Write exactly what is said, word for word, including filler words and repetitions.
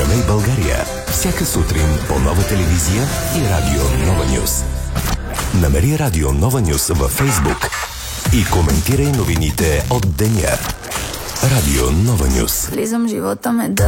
Запознай България всяка сутрин по Нова телевизия и Радио Нова Нюс. Намери Радио Нова Нюс във Фейсбук и коментирай новините от деня. Радио Нова Нюс. Влизам, живота ме да